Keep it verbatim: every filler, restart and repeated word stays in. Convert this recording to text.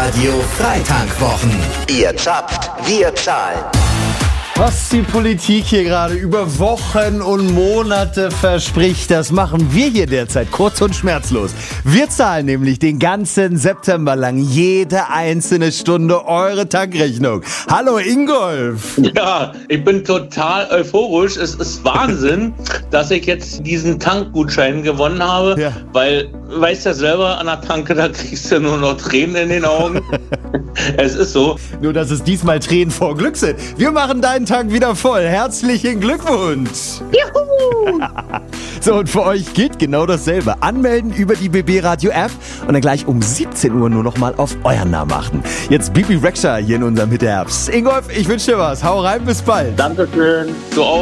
Radio Freitankwwochen. Ihr zappt, wir zahlen. Was die Politik hier gerade über Wochen und Monate verspricht, das machen wir hier derzeit kurz und schmerzlos. Wir zahlen nämlich den ganzen September lang jede einzelne Stunde eure Tankrechnung. Hallo Ingolf! Ja, ich bin total euphorisch. Es ist Wahnsinn, dass ich jetzt diesen Tankgutschein gewonnen habe, ja. Weil, weißt ja selber, an der Tanke, da kriegst du nur noch Tränen in den Augen. Es ist so. Nur, dass es diesmal Tränen vor Glück sind. Wir machen deinen Tag wieder voll. Herzlichen Glückwunsch. Juhu. So, und für euch gilt genau dasselbe. Anmelden über die B B Radio App und dann gleich um siebzehn Uhr nur noch mal auf euren Namen achten. Jetzt Bibi Rexha hier in unserem Hit der Herbst. Ingolf, ich wünsche dir was. Hau rein, bis bald. Dankeschön. Du auch.